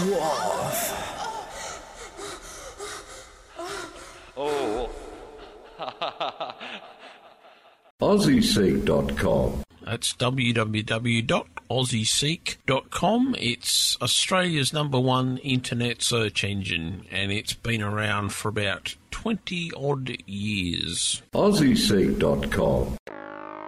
Dwarf. Oh. AussieSeek.com. That's www.aussieseek.com. It's Australia's #1 internet search engine, and it's been around for about 20-odd years. AussieSeek.com.